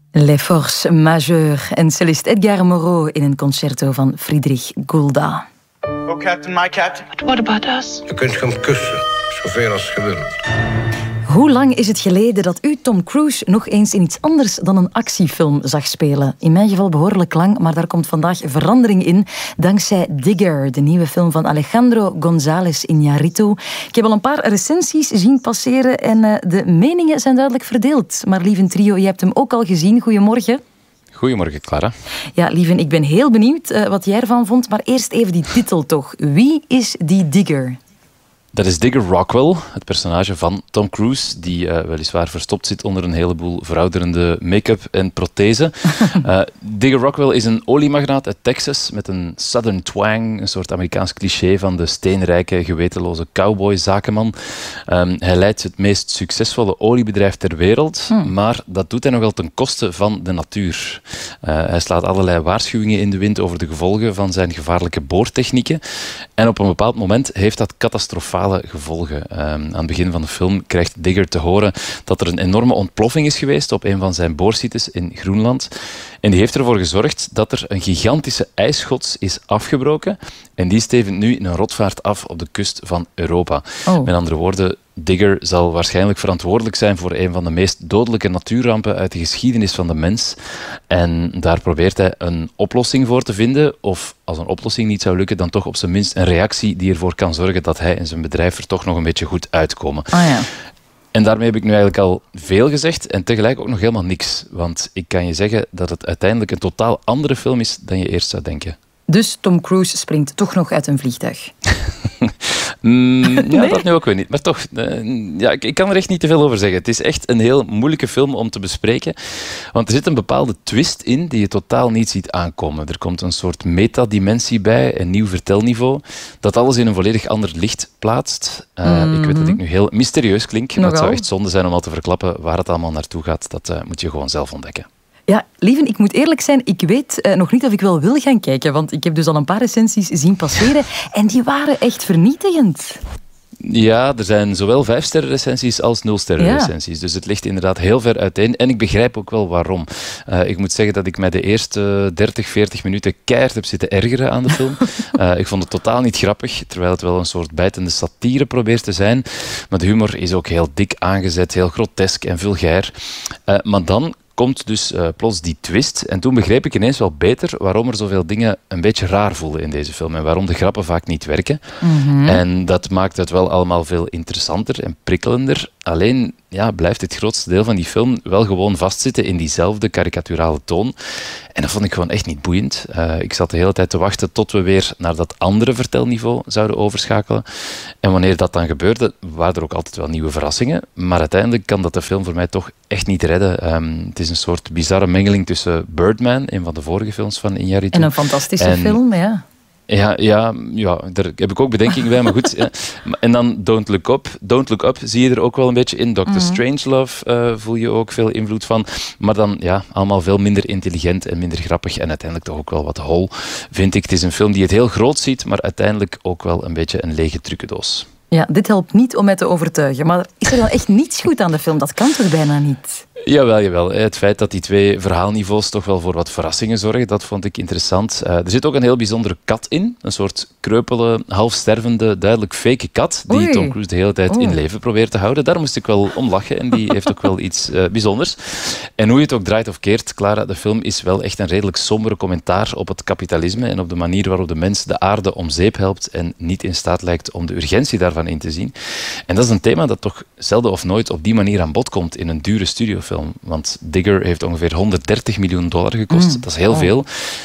Les Forces Majeures en Céleste Edgar Moreau in een concerto van Friedrich Gulda. Oh, Captain, my captain. But what about us? Je kunt gaan kussen, zoveel als je wilt. Hoe lang is het geleden dat u Tom Cruise nog eens in iets anders dan een actiefilm zag spelen? In mijn geval behoorlijk lang, maar daar komt vandaag verandering in. Dankzij Digger, de nieuwe film van Alejandro González Iñárritu. Ik heb al een paar recensies zien passeren en de meningen zijn duidelijk verdeeld. Maar lieve trio, je hebt hem ook al gezien. Goedemorgen. Goedemorgen, Clara. Ja, lieve, ik ben heel benieuwd wat jij ervan vond. Maar eerst even die titel toch. Wie is die Digger? Dat is Digger Rockwell, het personage van Tom Cruise, die weliswaar verstopt zit onder een heleboel verouderende make-up en prothese. Digger Rockwell is een oliemagnaat uit Texas met een southern twang, een soort Amerikaans cliché van de steenrijke, gewetenloze cowboy-zakenman. Hij leidt het meest succesvolle oliebedrijf ter wereld, maar dat doet hij nogal ten koste van de natuur. Hij slaat allerlei waarschuwingen in de wind over de gevolgen van zijn gevaarlijke boortechnieken. En op een bepaald moment heeft dat catastrofale gevolgen. Aan het begin van de film krijgt Digger te horen dat er een enorme ontploffing is geweest op een van zijn boorsites in Groenland. En die heeft ervoor gezorgd dat er een gigantische ijsschots is afgebroken. En die stevend nu in een rotvaart af op de kust van Europa. Oh. Met andere woorden, Digger zal waarschijnlijk verantwoordelijk zijn voor een van de meest dodelijke natuurrampen uit de geschiedenis van de mens. En daar probeert hij een oplossing voor te vinden. Of als een oplossing niet zou lukken, dan toch op zijn minst een reactie die ervoor kan zorgen dat hij en zijn bedrijf er toch nog een beetje goed uitkomen. Oh ja. En daarmee heb ik nu eigenlijk al veel gezegd en tegelijk ook nog helemaal niks. Want ik kan je zeggen dat het uiteindelijk een totaal andere film is dan je eerst zou denken. Dus Tom Cruise springt toch nog uit een vliegtuig. Ja, dat nu ook weer niet. Maar toch, ik kan er echt niet te veel over zeggen. Het is echt een heel moeilijke film om te bespreken. Want er zit een bepaalde twist in die je totaal niet ziet aankomen. Er komt een soort metadimensie bij, een nieuw vertelniveau, dat alles in een volledig ander licht plaatst. Ik weet dat ik nu heel mysterieus klink, maar het zou echt zonde zijn om al te verklappen waar het allemaal naartoe gaat. Dat moet je gewoon zelf ontdekken. Ja, lieve, ik moet eerlijk zijn, ik weet nog niet of ik wel wil gaan kijken, want ik heb dus al een paar recensies zien passeren en die waren echt vernietigend. Ja, er zijn zowel 5-sterren recensies als 0-sterren recensies. Dus het ligt inderdaad heel ver uiteen. En ik begrijp ook wel waarom. Ik moet zeggen dat ik mij de eerste 30, 40 minuten keihard heb zitten ergeren aan de film. Ik vond het totaal niet grappig, terwijl het wel een soort bijtende satire probeert te zijn. Maar de humor is ook heel dik aangezet, heel grotesk en vulgair. Maar dan komt dus plots die twist. En toen begreep ik ineens wel beter waarom er zoveel dingen een beetje raar voelden in deze film. En waarom de grappen vaak niet werken. En dat maakt het wel allemaal veel interessanter en prikkelender. Alleen blijft het grootste deel van die film wel gewoon vastzitten in diezelfde karikaturale toon. En dat vond ik gewoon echt niet boeiend. Ik zat de hele tijd te wachten tot we weer naar dat andere vertelniveau zouden overschakelen. En wanneer dat dan gebeurde, waren er ook altijd wel nieuwe verrassingen. Maar uiteindelijk kan dat de film voor mij toch echt niet redden. Het is een soort bizarre mengeling tussen Birdman, een van de vorige films van Iñárritu. En een fantastische film, ja. Ja, daar heb ik ook bedenkingen bij, maar goed. Ja. En dan Don't Look Up. Don't Look Up zie je er ook wel een beetje in. Dr. Strangelove voel je ook veel invloed van. Maar dan allemaal veel minder intelligent en minder grappig. En uiteindelijk toch ook wel wat hol, vind ik. Het is een film die het heel groot ziet, maar uiteindelijk ook wel een beetje een lege trucendoos. Ja, dit helpt niet om mij te overtuigen. Maar is er dan echt niets goed aan de film? Dat kan toch bijna niet? Jawel. Het feit dat die twee verhaalniveaus toch wel voor wat verrassingen zorgen, dat vond ik interessant. Er zit ook een heel bijzondere kat in. Een soort kreupele, halfstervende, duidelijk fake kat, die Tom Cruise de hele tijd in leven probeert te houden. Daar moest ik wel om lachen en die heeft ook wel iets bijzonders. En hoe je het ook draait of keert, Clara, de film is wel echt een redelijk sombere commentaar op het kapitalisme en op de manier waarop de mens de aarde om zeep helpt en niet in staat lijkt om de urgentie daarvan in te zien. En dat is een thema dat toch zelden of nooit op die manier aan bod komt in een dure studiofilm. Want Digger heeft ongeveer $130 miljoen gekost. Dat is heel veel.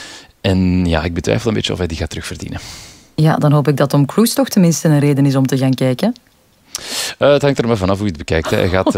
En ik betwijfel een beetje of hij die gaat terugverdienen. Ja, dan hoop ik dat Tom Cruise toch tenminste een reden is om te gaan kijken. Het hangt er maar vanaf hoe je het bekijkt.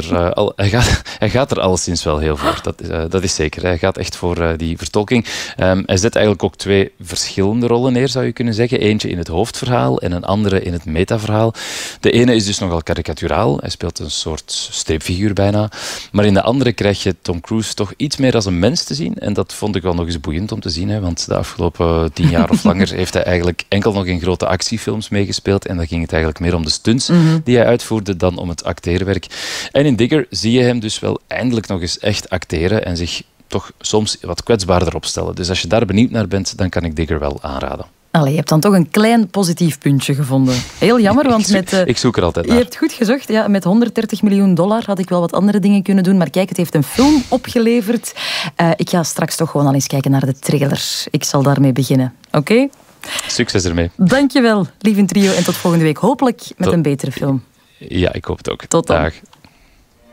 Hij gaat er alleszins wel heel voor. Dat is zeker. Hij gaat echt voor die vertolking. Hij zet eigenlijk ook twee verschillende rollen neer, zou je kunnen zeggen. Eentje in het hoofdverhaal en een andere in het metaverhaal. De ene is dus nogal karikaturaal. Hij speelt een soort stripfiguur bijna. Maar in de andere krijg je Tom Cruise toch iets meer als een mens te zien. En dat vond ik wel nog eens boeiend om te zien. Hè, want de afgelopen 10 jaar of langer heeft hij eigenlijk enkel nog in grote actiefilms meegespeeld. En dan ging het eigenlijk meer om de stunts die hij uitvoerde dan om het acteerwerk. En in Digger zie je hem dus wel eindelijk nog eens echt acteren en zich toch soms wat kwetsbaarder opstellen. Dus als je daar benieuwd naar bent, dan kan ik Digger wel aanraden. Allee, je hebt dan toch een klein positief puntje gevonden. Heel jammer, want ik zoek er altijd naar. Je hebt goed gezocht. Ja, met $130 miljoen had ik wel wat andere dingen kunnen doen. Maar kijk, het heeft een film opgeleverd. Ik ga straks toch gewoon al eens kijken naar de trailers. Ik zal daarmee beginnen. Oké? Succes ermee. Dankjewel, lieve trio. En tot volgende week. Hopelijk met een betere film. Ja, ik hoop het ook. Tot dan. Dag.